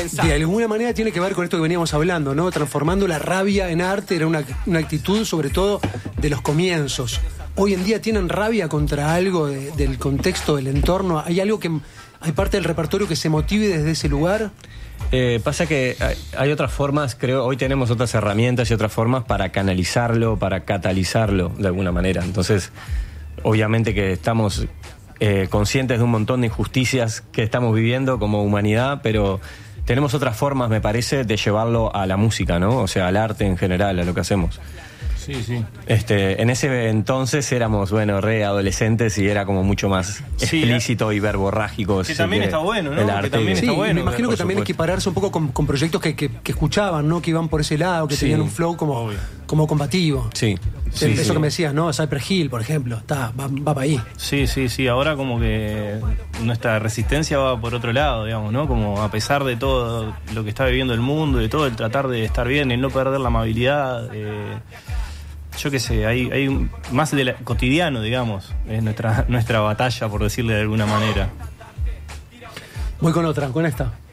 de alguna manera tiene que ver con esto que veníamos hablando, ¿no? Transformando la rabia en arte, era una actitud sobre todo de los comienzos. Hoy en día tienen rabia contra algo del contexto, del entorno. ¿Hay algo hay parte del repertorio que se motive desde ese lugar? Pasa que hay otras formas, creo, hoy tenemos otras herramientas y otras formas para canalizarlo, para catalizarlo de alguna manera. Entonces, obviamente que estamos conscientes de un montón de injusticias que estamos viviendo como humanidad, pero tenemos otras formas, me parece, de llevarlo a la música, ¿no? O sea, al arte en general, a lo que hacemos. Sí, sí. En ese entonces éramos, re adolescentes y era como mucho más explícito y verborrágico. Que también está bueno, ¿no? El arte. Que también está bueno. Me imagino que también equipararse un poco con proyectos que escuchaban, ¿no? Que iban por ese lado, que tenían un flow como combativo. Sí. Eso que me decías, ¿no? Cypress Hill, por ejemplo, va para ahí. Sí. Ahora como que nuestra resistencia va por otro lado, digamos, ¿no? Como a pesar de todo lo que está viviendo el mundo, de todo el tratar de estar bien, el no perder la amabilidad, yo qué sé, hay más cotidiano, digamos, es nuestra batalla, por decirle de alguna manera. Voy con esta.